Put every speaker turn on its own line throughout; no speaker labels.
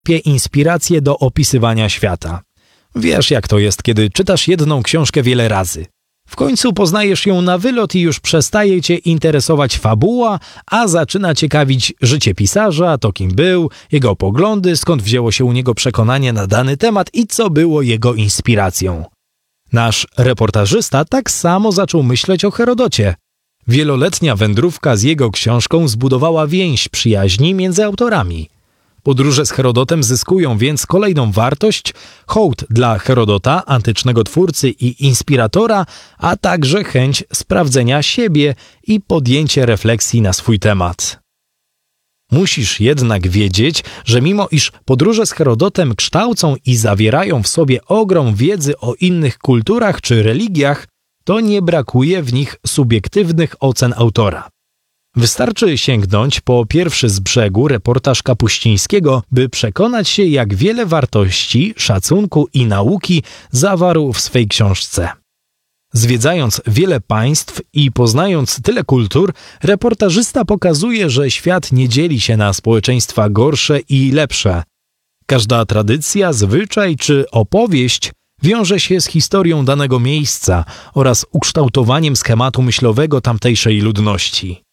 inspiracje do opisywania świata. Wiesz, jak to jest, kiedy czytasz jedną książkę wiele razy. W końcu poznajesz ją na wylot i już przestaje cię interesować fabuła, a zaczyna ciekawić życie pisarza, to kim był, jego poglądy, skąd wzięło się u niego przekonanie na dany temat i co było jego inspiracją. Nasz reportażysta tak samo zaczął myśleć o Herodocie. Wieloletnia wędrówka z jego książką zbudowała więź przyjaźni między autorami. Podróże z Herodotem zyskują więc kolejną wartość, hołd dla Herodota, antycznego twórcy i inspiratora, a także chęć sprawdzenia siebie i podjęcie refleksji na swój temat. Musisz jednak wiedzieć, że mimo iż podróże z Herodotem kształcą i zawierają w sobie ogrom wiedzy o innych kulturach czy religiach, to nie brakuje w nich subiektywnych ocen autora. Wystarczy sięgnąć po pierwszy z brzegu reportaż Kapuścińskiego, by przekonać się, jak wiele wartości, szacunku i nauki zawarł w swej książce. Zwiedzając wiele państw i poznając tyle kultur, reportażysta pokazuje, że świat nie dzieli się na społeczeństwa gorsze i lepsze. Każda tradycja, zwyczaj czy opowieść wiąże się z historią danego miejsca oraz ukształtowaniem schematu myślowego tamtejszej ludności.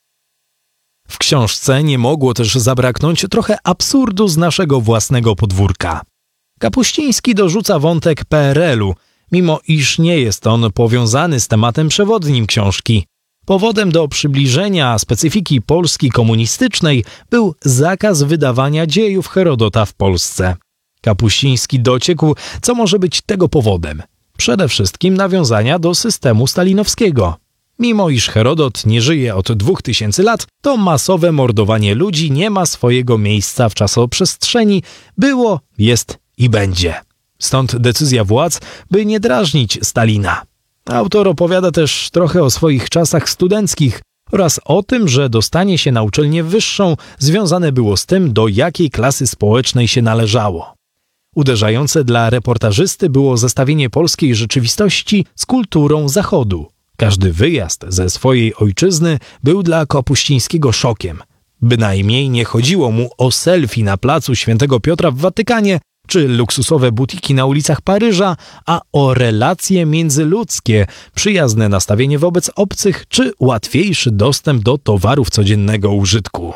W książce nie mogło też zabraknąć trochę absurdu z naszego własnego podwórka. Kapuściński dorzuca wątek PRL-u, mimo iż nie jest on powiązany z tematem przewodnim książki. Powodem do przybliżenia specyfiki Polski komunistycznej był zakaz wydawania dziejów Herodota w Polsce. Kapuściński dociekł, co może być tego powodem. Przede wszystkim nawiązania do systemu stalinowskiego. Mimo iż Herodot nie żyje od 2000 lat, to masowe mordowanie ludzi nie ma swojego miejsca w czasoprzestrzeni, było, jest i będzie. Stąd decyzja władz, by nie drażnić Stalina. Autor opowiada też trochę o swoich czasach studenckich oraz o tym, że dostanie się na uczelnię wyższą związane było z tym, do jakiej klasy społecznej się należało. Uderzające dla reportażysty było zestawienie polskiej rzeczywistości z kulturą Zachodu. Każdy wyjazd ze swojej ojczyzny był dla Kapuścińskiego szokiem. Bynajmniej nie chodziło mu o selfie na placu Świętego Piotra w Watykanie czy luksusowe butiki na ulicach Paryża, a o relacje międzyludzkie, przyjazne nastawienie wobec obcych czy łatwiejszy dostęp do towarów codziennego użytku.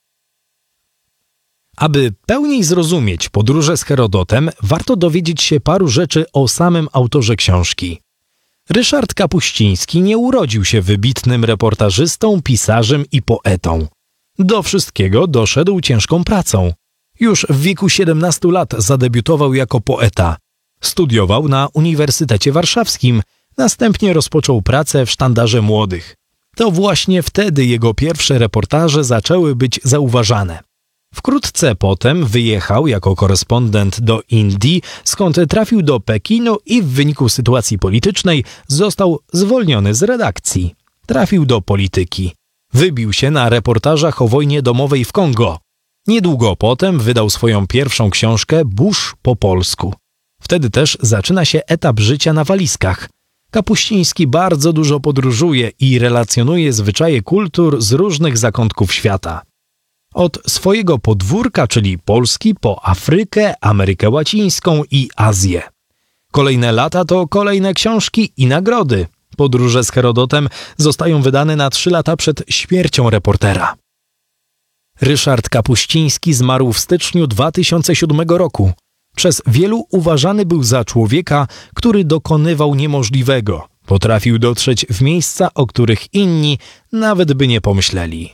Aby pełniej zrozumieć podróże z Herodotem, warto dowiedzieć się paru rzeczy o samym autorze książki. Ryszard Kapuściński nie urodził się wybitnym reportażystą, pisarzem i poetą. Do wszystkiego doszedł ciężką pracą. Już w wieku 17 lat zadebiutował jako poeta. Studiował na Uniwersytecie Warszawskim, następnie rozpoczął pracę w Sztandarze Młodych. To właśnie wtedy jego pierwsze reportaże zaczęły być zauważane. Wkrótce potem wyjechał jako korespondent do Indii, skąd trafił do Pekinu i w wyniku sytuacji politycznej został zwolniony z redakcji. Trafił do polityki. Wybił się na reportażach o wojnie domowej w Kongo. Niedługo potem wydał swoją pierwszą książkę Burz po polsku. Wtedy też zaczyna się etap życia na walizkach. Kapuściński bardzo dużo podróżuje i relacjonuje zwyczaje kultur z różnych zakątków świata. Od swojego podwórka, czyli Polski, po Afrykę, Amerykę Łacińską i Azję. Kolejne lata to kolejne książki i nagrody. Podróże z Herodotem zostają wydane na 3 lata przed śmiercią reportera. Ryszard Kapuściński zmarł w styczniu 2007 roku. Przez wielu uważany był za człowieka, który dokonywał niemożliwego. Potrafił dotrzeć w miejsca, o których inni nawet by nie pomyśleli.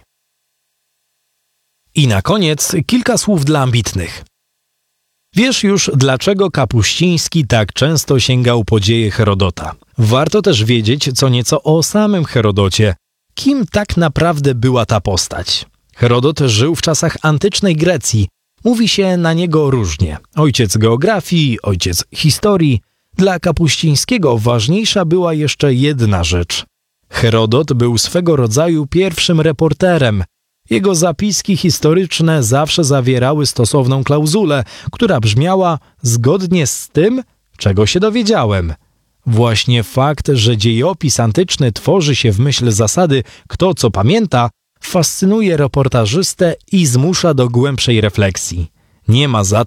I na koniec kilka słów dla ambitnych. Wiesz już, dlaczego Kapuściński tak często sięgał po dzieje Herodota. Warto też wiedzieć co nieco o samym Herodocie. Kim tak naprawdę była ta postać? Herodot żył w czasach antycznej Grecji. Mówi się na niego różnie. Ojciec geografii, ojciec historii. Dla Kapuścińskiego ważniejsza była jeszcze jedna rzecz. Herodot był swego rodzaju pierwszym reporterem. Jego zapiski historyczne zawsze zawierały stosowną klauzulę, która brzmiała zgodnie z tym, czego się dowiedziałem. Właśnie fakt, że dziejopis antyczny tworzy się w myśl zasady kto co pamięta, fascynuje reportażystę i zmusza do głębszej refleksji. Nie ma za